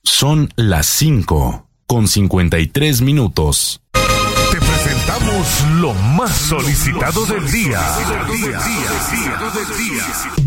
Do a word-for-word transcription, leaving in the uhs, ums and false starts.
Son las cinco con cincuenta y tres minutos. Te presentamos lo más solicitado del día.